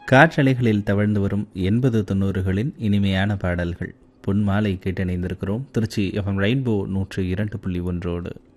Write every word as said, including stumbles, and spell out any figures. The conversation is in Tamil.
காற்றலைகளில் தவழ்ந்து வரும் எண்பது தொண்ணூறுகளின் இனிமையான பாடல்கள் பொன்மாலை கேட்டணிந்திருக்கிறோம் திருச்சி எஃப்எம் ரெயின்போ நூற்று இரண்டு புள்ளி ஒன்றோடு.